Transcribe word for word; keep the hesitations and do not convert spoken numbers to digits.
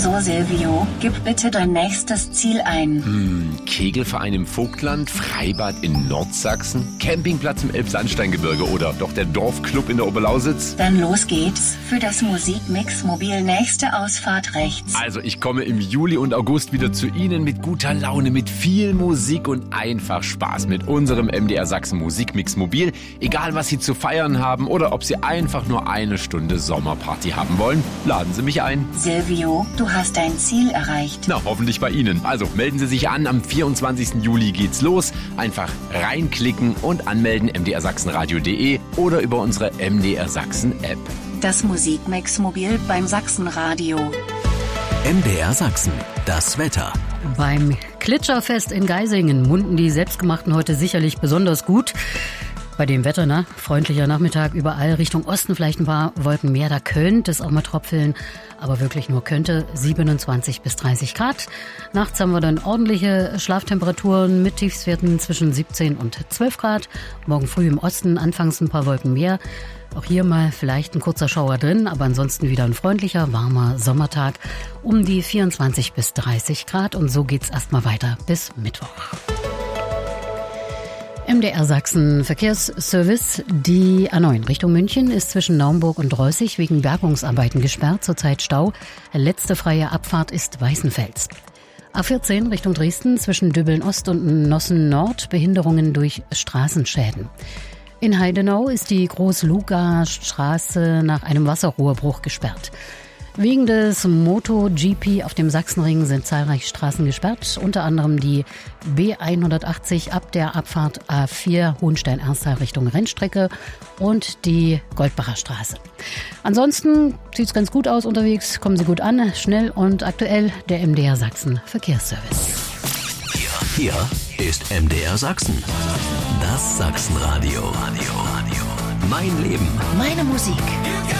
So, Silvio, gib bitte dein nächstes Ziel ein. Hm, Kegelverein im Vogtland, Freibad in Nordsachsen, Campingplatz im Elbsandsteingebirge oder doch der Dorfclub in der Oberlausitz? Dann los geht's für das Musikmix Mobil nächste Ausfahrt rechts. Also ich komme im Juli und August wieder zu Ihnen mit guter Laune, mit viel Musik und einfach Spaß mit unserem M D R Sachsen Musikmix Mobil. Egal was Sie zu feiern haben oder ob Sie einfach nur eine Stunde Sommerparty haben wollen, laden Sie mich ein. Silvio, du hast dein Ziel erreicht. Na, hoffentlich bei Ihnen. Also melden Sie sich an, am vierundzwanzigsten Juli geht's los. Einfach reinklicken und anmelden m d r sachsenradio punkt de oder über unsere M D R Sachsen App. Das Musikmix Mobil beim Sachsenradio. M D R Sachsen, das Wetter. Beim Klitscherfest in Geisingen munden die Selbstgemachten heute sicherlich besonders gut. Bei dem Wetter, ne? Freundlicher Nachmittag, überall Richtung Osten vielleicht ein paar Wolken mehr. Da könnte es auch mal tröpfeln, aber wirklich nur könnte. siebenundzwanzig bis dreißig Grad. Nachts haben wir dann ordentliche Schlaftemperaturen mit Tiefstwerten zwischen siebzehn und zwölf Grad. Morgen früh im Osten anfangs ein paar Wolken mehr. Auch hier mal vielleicht ein kurzer Schauer drin, aber ansonsten wieder ein freundlicher, warmer Sommertag um die vierundzwanzig bis dreißig Grad. Und so geht's erstmal weiter bis Mittwoch. M D R Sachsen Verkehrsservice. Die A neun Richtung München ist zwischen Naumburg und Reußig wegen Bergungsarbeiten gesperrt. Zurzeit Stau. Letzte freie Abfahrt ist Weißenfels. A vierzehn Richtung Dresden zwischen Dübbeln Ost und Nossen Nord. Behinderungen durch Straßenschäden. In Heidenau ist die Groß-Luga-Straße nach einem Wasserrohrbruch gesperrt. Wegen des MotoGP auf dem Sachsenring sind zahlreiche Straßen gesperrt, unter anderem die B hundertachtzig ab der Abfahrt A vier Hohenstein-Ernsthal Richtung Rennstrecke und die Goldbacher Straße. Ansonsten sieht's ganz gut aus unterwegs, kommen Sie gut an, schnell und aktuell der M D R Sachsen Verkehrsservice. Hier, hier ist M D R Sachsen, das Sachsenradio. Mein Leben, Meine Musik.